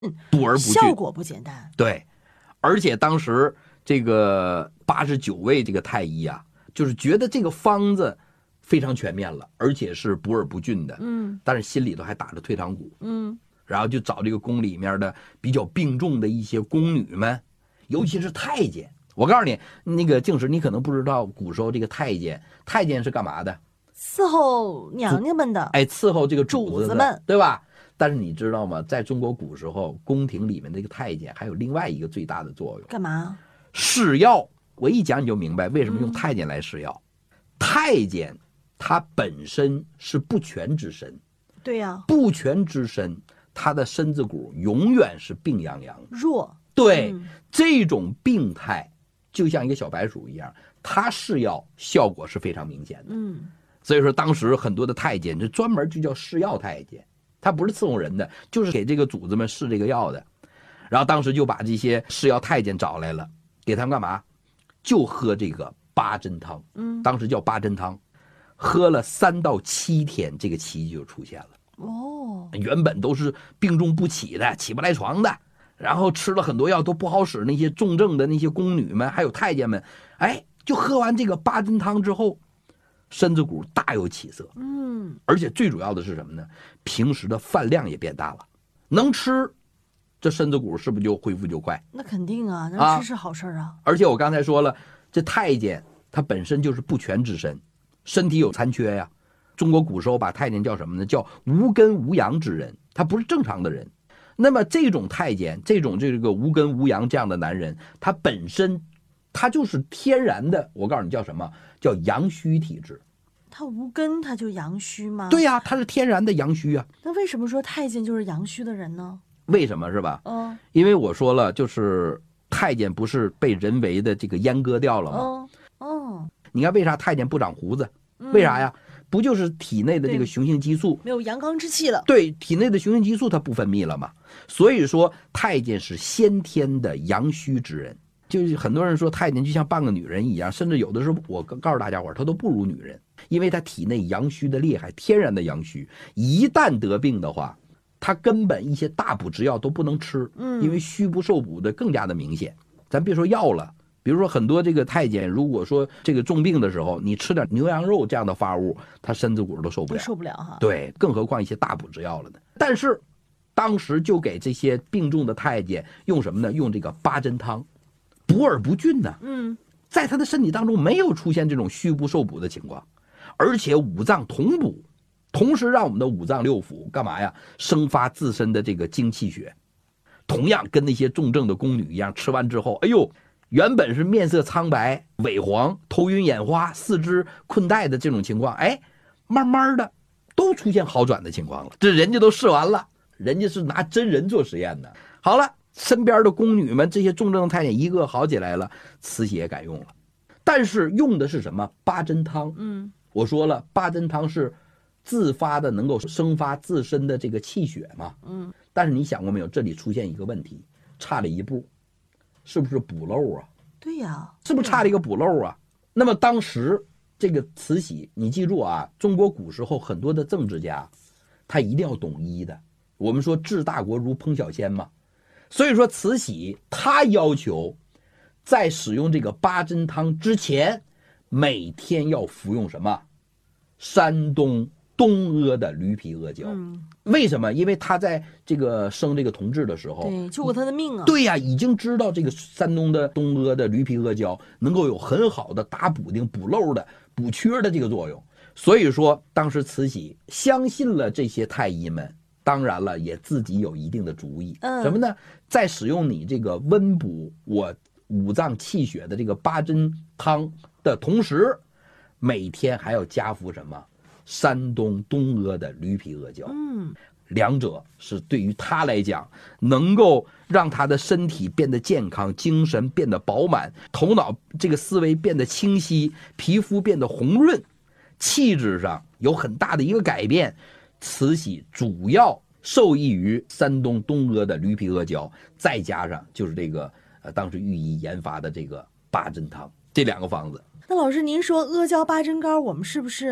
补而不峻， 效果不简单。 对，而且当时这个89位这个太医啊，就是觉得这个方子非常全面了，而且是补而不峻的，但是心里头还打着退堂鼓，然后就找这个宫里面的比较病重的一些宫女们，尤其是太监。我告诉你，那个静石，你可能不知道，古时候这个太监是干嘛的？ 伺候娘娘们的， 伺候这个主子们， 对吧？但是你知道吗？在中国古时候，宫廷里面这个太监还有另外一个最大的作用， 干嘛？ 试药。我一讲你就明白为什么用太监来试药。太监他本身是不全之身， 对呀， 不全之身，他的身子骨永远是病殃殃的， 弱。 对，这种病态就像一个小白鼠一样，他试药效果是非常明显的。所以说当时很多的太监这专门就叫试药太监，他不是伺候人的，就是给这个主子们试这个药的。然后当时就把这些试药太监找来了，给他们干嘛？就喝这个八珍汤。当时叫八珍汤，喝了3到7天，这个奇迹就出现了。原本都是病重不起的，起不来床的，然后吃了很多药都不好使，那些重症的那些宫女们还有太监们，就喝完这个八珍汤之后，身子骨大有起色。而且最主要的是什么呢？平时的饭量也变大了，能吃，这身子骨是不是就恢复就快？ 那肯定啊，能吃是好事啊。 而且我刚才说了，这太监他本身就是不全之身，身体有残缺呀。中国古时候把太监叫什么呢？叫无根无阳之人，他不是正常的人。那么这种太监，这种这个无根无阳这样的男人，他本身他就是天然的，我告诉你叫什么？叫阳虚体质。 他无根，他就阳虚吗？ 对呀，他是天然的阳虚啊。 那为什么说太监就是阳虚的人呢？ 为什么是吧？因为我说了，就是太监不是被人为的这个阉割掉了吗？你看为啥太监不长胡子？为啥呀？不就是体内的这个雄性激素没有阳刚之气了？对， 体内的雄性激素它不分泌了嘛。所以说太监是先天的阳虚之人。就是很多人说太监就像半个女人一样，甚至有的时候我告诉大家伙，他都不如女人，因为他体内阳虚的厉害，天然的阳虚，一旦得病的话，他根本一些大补之药都不能吃，因为虚不受补的更加的明显。咱别说药了，比如说很多这个太监，如果说这个重病的时候，你吃点牛羊肉这样的发物，他身子骨都受不了哈。对，更何况一些大补之药了呢。但是当时就给这些病重的太监用什么呢？用这个八珍汤，补而不峻呢。在他的身体当中没有出现这种虚不受补的情况，而且五脏同补，同时让我们的五脏六腑干嘛呀？生发自身的这个精气血。同样跟那些重症的宫女一样，吃完之后，原本是面色苍白、萎黄、头晕眼花、四肢困怠的这种情况，慢慢的都出现好转的情况了。这人家都试完了，人家是拿真人做实验的。好了，身边的宫女们这些重症的太监一个好起来了，慈禧也敢用了。但是用的是什么？八珍汤。我说了，八珍汤是自发的，能够生发自身的这个气血嘛。但是你想过没有，这里出现一个问题，差了一步，是不是补漏啊？ 对呀， 是不是差了一个补漏啊？那么当时这个慈禧，你记住啊，中国古时候很多的政治家，他一定要懂医的。我们说治大国如烹小鲜嘛，所以说慈禧她要求在使用这个八珍汤之前，每天要服用什么？山东东阿的驴皮阿胶。为什么？因为他在这个生这个同治的时候， 对，救过他的命啊。 对呀，已经知道这个山东的东阿的驴皮阿胶能够有很好的打补丁、补漏的、补缺的这个作用。所以说，当时慈禧相信了这些太医们，当然了，也自己有一定的主意。什么呢？在使用你这个温补我五脏气血的这个八珍汤的同时，每天还要加服什么？山东东阿的驴皮阿胶。两者是对于他来讲，能够让他的身体变得健康，精神变得饱满，头脑这个思维变得清晰，皮肤变得红润，气质上有很大的一个改变。慈禧主要受益于山东东阿的驴皮阿胶，再加上就是这个当时御医研发的这个八珍汤，这两个方子。 那老师，您说阿胶八珍膏，我们是不是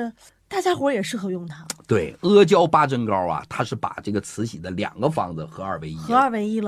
大家伙也适合用它。 对，阿胶八珍膏啊，它是把这个慈禧的2个方子合二为一了。